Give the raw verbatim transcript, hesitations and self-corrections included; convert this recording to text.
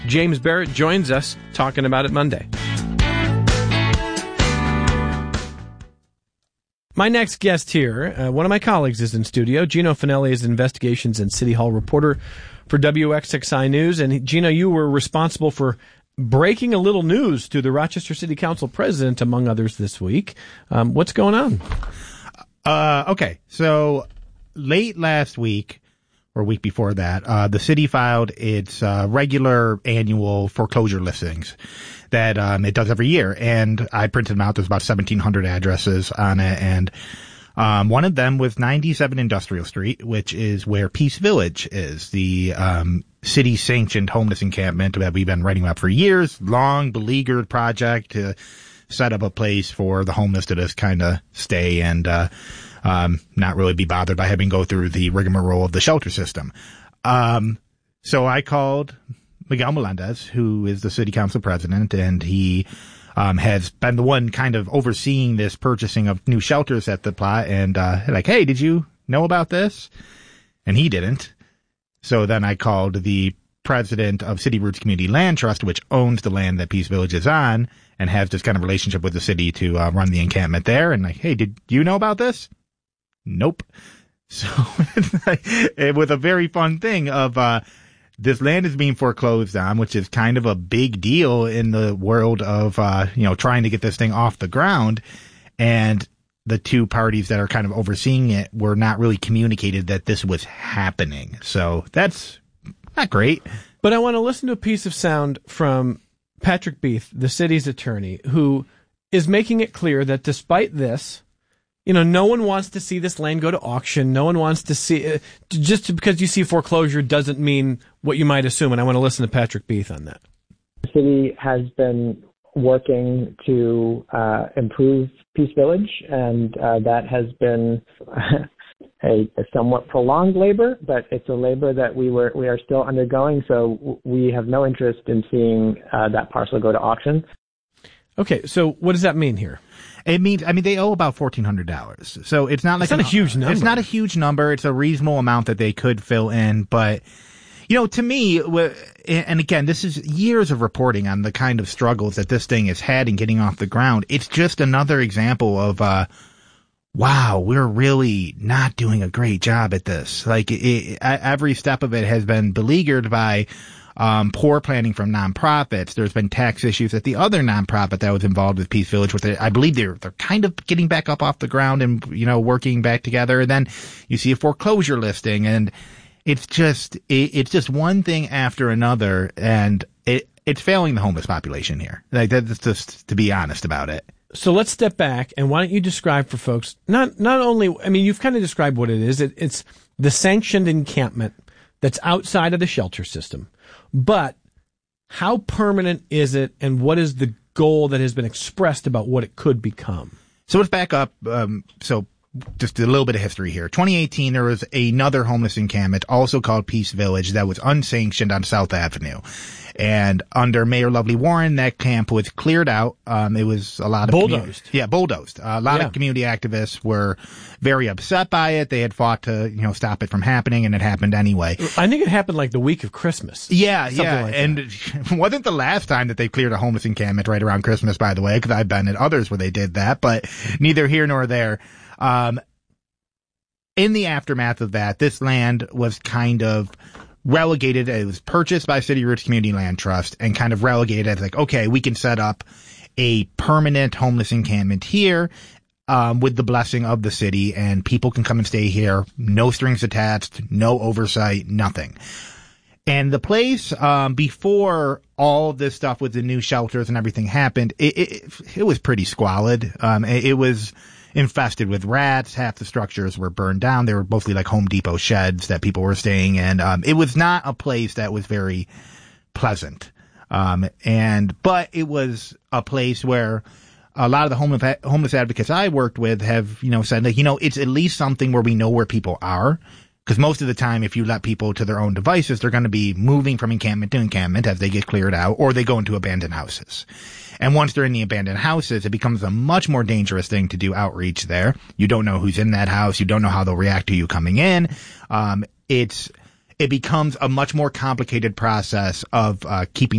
James Barrett joins us talking about it Monday. My next guest here, uh, one of my colleagues is in studio. Gino Finelli is investigations and City Hall reporter for W X X I News. And Gino, you were responsible for breaking a little news to the Rochester City Council president, among others, this week. Um, what's going on? Uh, okay, so late last week, or week before that, uh, the city filed its uh, regular annual foreclosure listings that um, it does every year. And I printed them out. There's about seventeen hundred addresses on it. And um, one of them was ninety-seven Industrial Street, which is where Peace Village is, the um, city-sanctioned homeless encampment that we've been writing about for years. Long, beleaguered project to set up a place for the homeless to just kind of stay and uh, um, not really be bothered by having to go through the rigmarole of the shelter system. Um, so I called Miguel Melendez, who is the city council president, and he um, has been the one kind of overseeing this purchasing of new shelters at the plot. And uh, like, hey, did you know about this? And he didn't. So then I called the president of City Roots Community Land Trust, which owns the land that Peace Village is on and has this kind of relationship with the city to uh, run the encampment there. And like, hey, did you know about this? Nope. So it was a very fun thing of uh, this land is being foreclosed on, which is kind of a big deal in the world of, uh, you know, trying to get this thing off the ground. And the two parties that are kind of overseeing it were not really communicated that this was happening. So that's not great. But I want to listen to a piece of sound from Patrick Beith, the city's attorney, who is making it clear that despite this, you know, no one wants to see this land go to auction. No one wants to see uh, just because you see foreclosure doesn't mean what you might assume. And I want to listen to Patrick Beith on that. The city has been working to uh, improve Peace Village, and uh, that has been a, a somewhat prolonged labor, but it's a labor that we were we are still undergoing. So w- we have no interest in seeing uh, that parcel go to auction. Okay, so what does that mean here? It means, I mean, they owe about fourteen hundred dollars. So it's not like it's not an, a huge number. It's not a huge number. It's a reasonable amount that they could fill in. But, you know, to me, and again, this is years of reporting on the kind of struggles that this thing has had in getting off the ground. It's just another example of, uh, wow, we're really not doing a great job at this. Like, it, every step of it has been beleaguered by Um, poor planning from nonprofits. There's been tax issues at the other nonprofit that was involved with Peace Village. With it, I believe they're they're kind of getting back up off the ground and, you know, working back together. And then you see a foreclosure listing, and it's just it, it's just one thing after another, and it it's failing the homeless population here. Like, that's just to be honest about it. So let's step back, and why don't you describe for folks not not only I mean you've kind of described what it is. It, it's the sanctioned encampment that's outside of the shelter system. But how permanent is it, and what is the goal that has been expressed about what it could become? So let's back up. Um, so just a little bit of history here. twenty eighteen, there was another homeless encampment, also called Peace Village, that was unsanctioned on South Avenue. And under Mayor Lovely Warren, that camp was cleared out. Um, it was a lot of bulldozed. Commu- yeah, bulldozed. Uh, a lot yeah. of community activists were very upset by it. They had fought to, you know, stop it from happening, and it happened anyway. I think it happened like the week of Christmas. Yeah, yeah. Like and it wasn't the last time that they cleared a homeless encampment right around Christmas, by the way, because I've been at others where they did that, but neither here nor there. Um, in the aftermath of that, this land was kind of relegated. It was purchased by City Roots Community Land Trust and kind of relegated as like, okay, we can set up a permanent homeless encampment here um, with the blessing of the city, and people can come and stay here. No strings attached, no oversight, nothing. And the place, um, before all of this stuff with the new shelters and everything happened, it, it, it was pretty squalid. Um, it, it was infested with rats. Half the structures were burned down. They were mostly like Home Depot sheds that people were staying in. Um, it was not a place that was very pleasant. Um, and, but it was a place where a lot of the homeless, homeless advocates I worked with have, you know, said like, you know, it's at least something where we know where people are. Because most of the time, if you let people to their own devices, they're going to be moving from encampment to encampment as they get cleared out, or they go into abandoned houses. And once they're in the abandoned houses, it becomes a much more dangerous thing to do outreach there. You don't know who's in that house. You don't know how they'll react to you coming in. Um, it's, it becomes a much more complicated process of uh, keeping